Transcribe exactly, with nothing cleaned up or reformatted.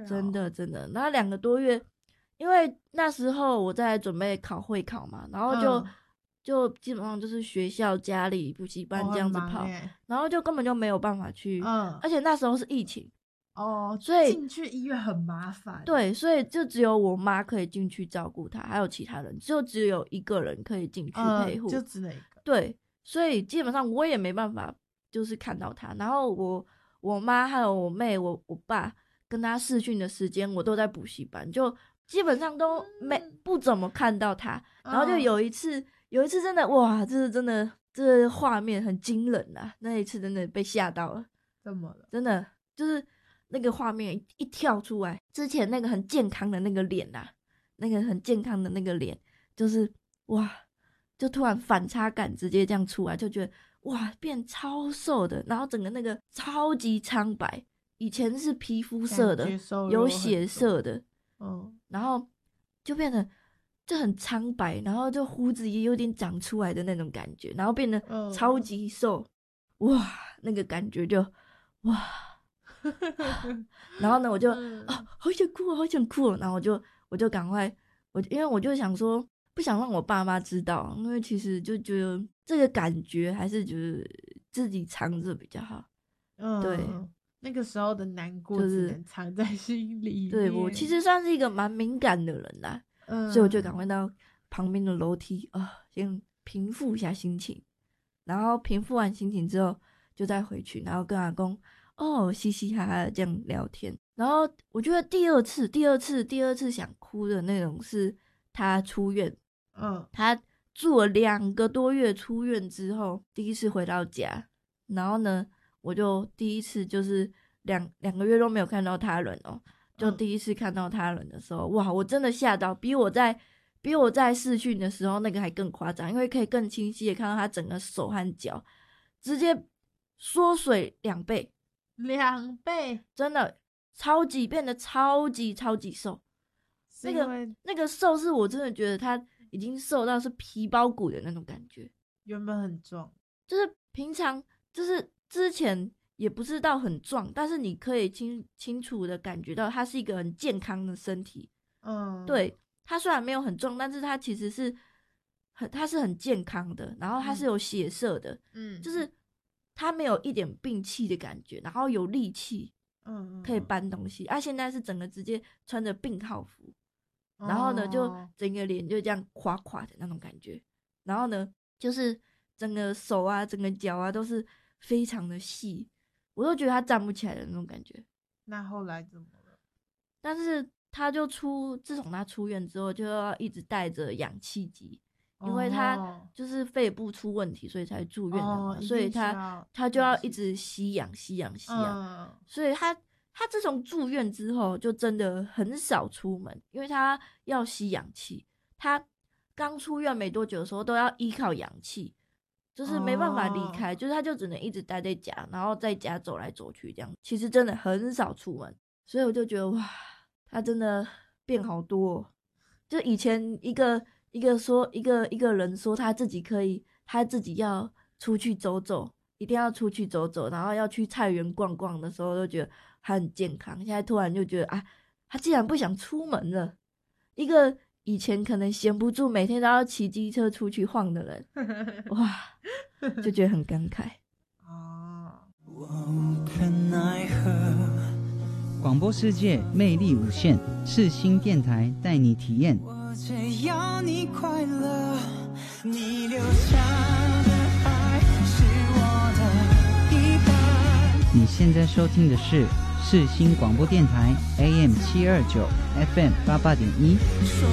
哦、 真的真的。然后两个多月，因为那时候我在准备考会考嘛，然后就、嗯、就基本上就是学校、家里、补习班这样子跑、 哦， 然后就根本就没有办法去， 嗯， 而且那时候是疫情。 哦， 所以进去医院很麻烦。 对，所以就只有我妈可以进去照顾她，还有其他人就只有一个人可以进去陪护、 呃，就只能一个。 对，所以基本上我也没办法就是看到她，然后我我妈还有我妹我我爸跟她视讯的时间我都在补习班，就基本上都没、嗯、不怎么看到她。然后就有一次、嗯、有一次真的哇，这是真的，这画面很惊人啊，那一次真的被吓到了。 怎么了？ 真的就是那个画面一跳出来，之前那个很健康的那个脸啊，那个很健康的那个脸，就是哇，就突然反差感直接这样出来，就觉得哇变超瘦的，然后整个那个超级苍白，以前是皮肤色的，有血色的， 嗯， 然后就变得就很苍白，然后就胡子也有点长出来的那种感觉，然后变得超级瘦，嗯、哇，那个感觉就哇。然后呢我就、嗯、啊好想哭好想哭，然后我就我就赶快我因为我就想说不想让我爸妈知道，因为其实就觉得这个感觉还是觉得自己藏着比较好。 嗯，对，那个时候的难过只能藏在心里、 就是、对，我其实算是一个蛮敏感的人啦、嗯、所以我就赶快到旁边的楼梯啊，先平复一下心情，然后平复完心情之后就再回去，然后跟阿公哦，嘻嘻哈哈这样聊天。然后我觉得第二次第二次第二次想哭的那种是他出院， 嗯， 他住了两个多月，出院之后第一次回到家，然后呢我就第一次就是两两个月都没有看到他人哦，就第一次看到他人的时候、嗯、哇，我真的吓到，比我在比我在视讯的时候那个还更夸张，因为可以更清晰的看到他整个手和脚直接缩水两倍两倍， 真的超级变得超级超级瘦，那个那个瘦是我真的觉得他已经瘦到是皮包骨的那种感觉， 原本很壮， 就是平常就是之前也不是到很壮，但是你可以清清楚的感觉到他是一个很健康的身体。 嗯， 对，他虽然没有很壮，但是他其实是很他是很健康的，然后他是有血色的，嗯，就是他没有一点病气的感觉，然后有力气，嗯，可以搬东西。啊，现在是整个直接穿着病号服，然后呢，就整个脸就这样垮垮的那种感觉，然后呢，就是整个手啊、整个脚啊都是非常的细，我都觉得他站不起来的那种感觉。 那后来怎么了？ 但是他就出，自从他出院之后，就要一直带着氧气机。因为他就是肺部出问题，所以才住院的嘛，哦、所以他他就要一直吸氧吸氧吸氧、嗯、所以他他自从住院之后就真的很少出门，因为他要吸氧气，他刚出院没多久的时候都要依靠氧气，就是没办法离开、哦、就是他就只能一直待在家，然后在家走来走去这样，其实真的很少出门，所以我就觉得哇，他真的变好多、哦、就以前一个一个说一个一个人说他自己可以，他自己要出去走走，一定要出去走走，然后要去菜园逛逛的时候，都觉得他很健康。现在突然就觉得啊，他既然不想出门了，一个以前可能闲不住，每天都要骑机车出去晃的人，哇，就觉得很感慨。 啊， 我无可奈何。广播世界魅力无限，世新电台带你体验。 只要你快乐，你留下的爱是我的一半。 你现在收听的是世新广播电台 A M 七二九 F M 八八点一。